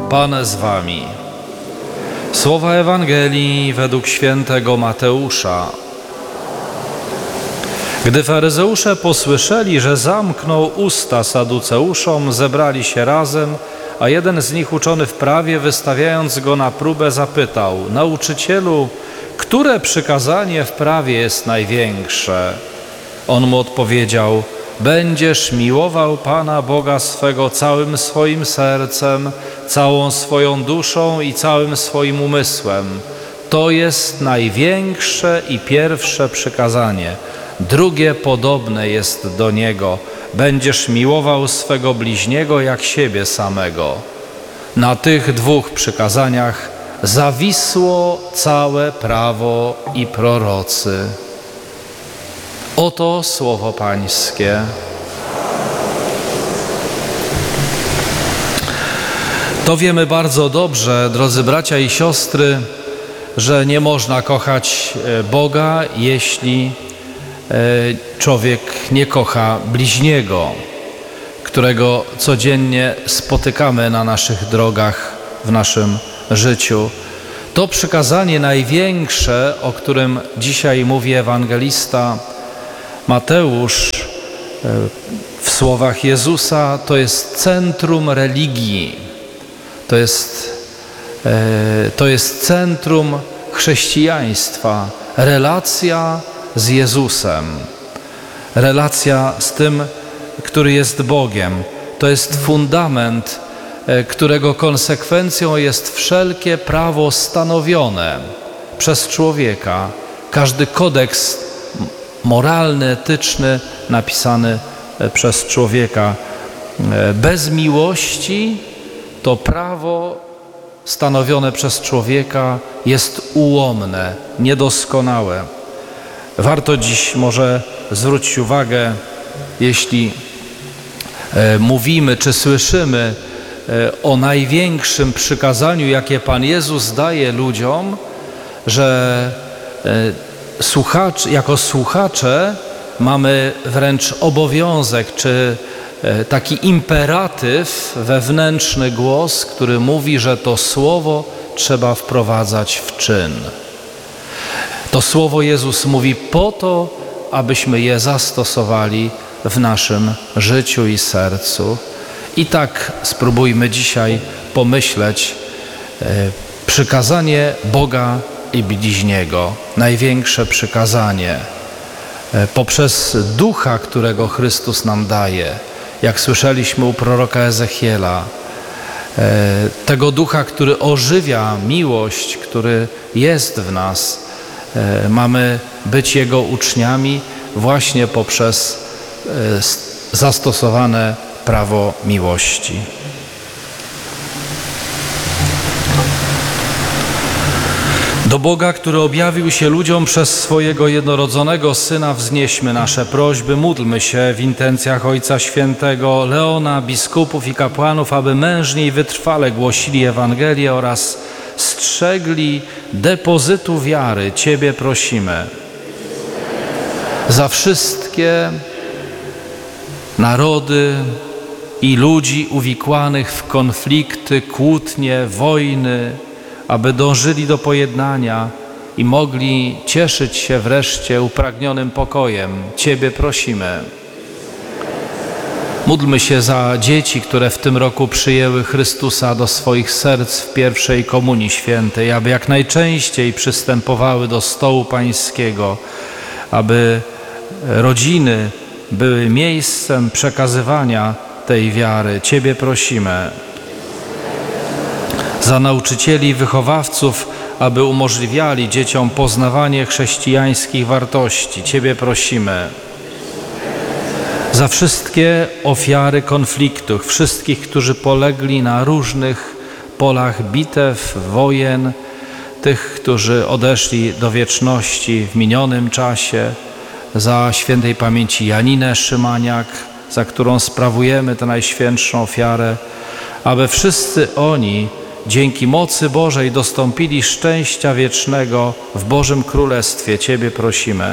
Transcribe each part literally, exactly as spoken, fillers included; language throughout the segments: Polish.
Pan z wami. Słowa Ewangelii według świętego Mateusza. Gdy faryzeusze posłyszeli, że zamknął usta saduceuszom, zebrali się razem, a jeden z nich, uczony w prawie, wystawiając go na próbę, zapytał: Nauczycielu, które przykazanie w prawie jest największe? On mu odpowiedział: Będziesz miłował Pana Boga swego całym swoim sercem, całą swoją duszą i całym swoim umysłem. To jest największe i pierwsze przykazanie. Drugie podobne jest do niego. Będziesz miłował swego bliźniego jak siebie samego. Na tych dwóch przykazaniach zawisło całe prawo i prorocy. Oto słowo Pańskie. To wiemy bardzo dobrze, drodzy bracia i siostry, że nie można kochać Boga, jeśli człowiek nie kocha bliźniego, którego codziennie spotykamy na naszych drogach, w naszym życiu. To przykazanie największe, o którym dzisiaj mówi ewangelista Mateusz w słowach Jezusa, to jest centrum religii. To jest, to jest centrum chrześcijaństwa. Relacja z Jezusem. Relacja z tym, który jest Bogiem. To jest fundament, którego konsekwencją jest wszelkie prawo stanowione przez człowieka. Każdy kodeks moralny, etyczny, napisany przez człowieka. Bez miłości to prawo stanowione przez człowieka jest ułomne, niedoskonałe. Warto dziś może zwrócić uwagę, jeśli e, mówimy czy słyszymy e, o największym przykazaniu, jakie Pan Jezus daje ludziom, że e, słuchacz, jako słuchacze mamy wręcz obowiązek, czy e, taki imperatyw, wewnętrzny głos, który mówi, że to słowo trzeba wprowadzać w czyn. To słowo Jezus mówi po to, abyśmy je zastosowali w naszym życiu i sercu. I tak spróbujmy dzisiaj pomyśleć e, przykazanie Boga i bliźniego, największe przykazanie, e, poprzez Ducha, którego Chrystus nam daje, jak słyszeliśmy u proroka Ezechiela, e, tego Ducha, który ożywia miłość, który jest w nas. Mamy być Jego uczniami właśnie poprzez zastosowane prawo miłości. Do Boga, który objawił się ludziom przez swojego jednorodzonego Syna, wznieśmy nasze prośby, módlmy się w intencjach Ojca Świętego Leona, biskupów i kapłanów, aby mężnie i wytrwale głosili Ewangelię oraz strzegli depozytu wiary. Ciebie prosimy. Za wszystkie narody i ludzi uwikłanych w konflikty, kłótnie, wojny, aby dążyli do pojednania i mogli cieszyć się wreszcie upragnionym pokojem. Ciebie prosimy. Módlmy się za dzieci, które w tym roku przyjęły Chrystusa do swoich serc w pierwszej Komunii Świętej, aby jak najczęściej przystępowały do stołu Pańskiego, aby rodziny były miejscem przekazywania tej wiary. Ciebie prosimy. Za nauczycieli i wychowawców, aby umożliwiali dzieciom poznawanie chrześcijańskich wartości. Ciebie prosimy. Za wszystkie ofiary konfliktów, wszystkich, którzy polegli na różnych polach bitew, wojen, tych, którzy odeszli do wieczności w minionym czasie, za świętej pamięci Janinę Szymaniak, za którą sprawujemy tę najświętszą ofiarę, aby wszyscy oni dzięki mocy Bożej dostąpili szczęścia wiecznego w Bożym Królestwie. Ciebie prosimy.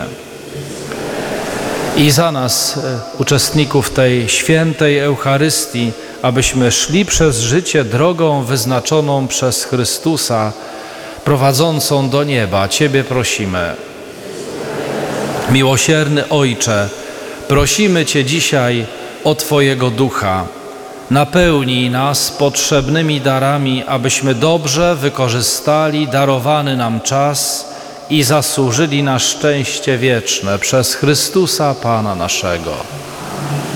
I za nas, uczestników tej świętej Eucharystii, abyśmy szli przez życie drogą wyznaczoną przez Chrystusa, prowadzącą do nieba. Ciebie prosimy. Miłosierny Ojcze, prosimy Cię dzisiaj o Twojego Ducha. Napełnij nas potrzebnymi darami, abyśmy dobrze wykorzystali darowany nam czas i zasłużyli na szczęście wieczne przez Chrystusa Pana naszego.